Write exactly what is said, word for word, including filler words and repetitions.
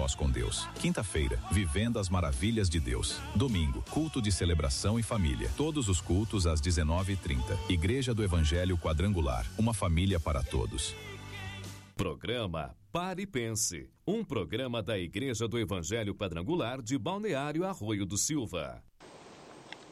sós com Deus. Quinta-feira, vivendo as maravilhas de Deus. Domingo, culto de celebração e família. Todos os cultos às dezenove e trinta. Igreja do Evangelho Quadrangular. Uma família para todos. Programa Pare e Pense. Um programa da Igreja do Evangelho Quadrangular de Balneário Arroio do Silva.